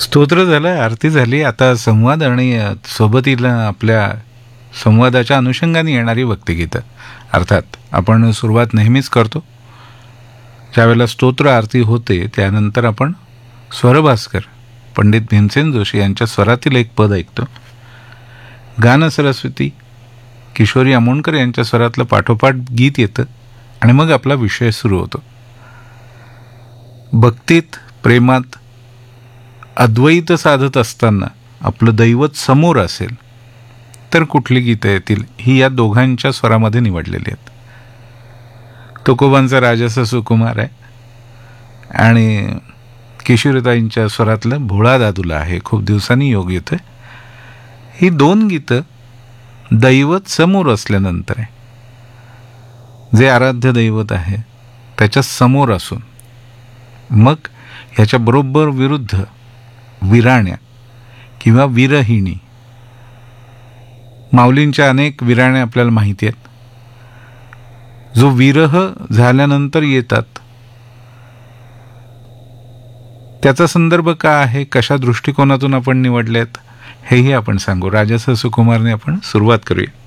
स्तोत्र झालं, आरती झाली. आता संवाद आणि सोबतीला आपल्या संवादाच्या अनुषंगाने येणारी भक्तिगीतं. अर्थात आपण सुरुवात नेहमीच करतो ज्यावेळेला स्तोत्र आरती होते त्यानंतर आपण स्वरभास्कर पंडित भीमसेन जोशी यांच्या स्वरातील एक पद ऐकतो. गान सरस्वती किशोरी आमोणकर यांच्या स्वरातलं पाठोपाठ गीत येतं आणि मग आपला विषय सुरू होतो. भक्तीत प्रेमात अद्वैत साधत असताना आपलं दैवत समोर असेल तर कुठली गीतं येतील ही या दोघांच्या स्वरामध्ये निवडलेली आहेत. तुकोबांचा राजस सुकुमार आहे आणि किशोरीताईंच्या स्वरातलं भोळा दादूला आहे, खूप दिवसांनी योग येतोय. ही दोन गीतं दैवत समोर असल्यानंतर आहे, जे आराध्य दैवत आहे त्याच्या समोर असून मग ह्याच्या बरोबर विरुद्ध विराण्या किंवा विरहिणी. माऊलींच्या अनेक विराण्या आपल्याला माहिती आहेत. जो विरह झाल्यानंतर येतात त्याचा संदर्भ का आहे, कशा दृष्टिकोनातून आपण निवडलेत हेही आपण सांगू. राजस सुकुमारने आपण सुरुवात करूया.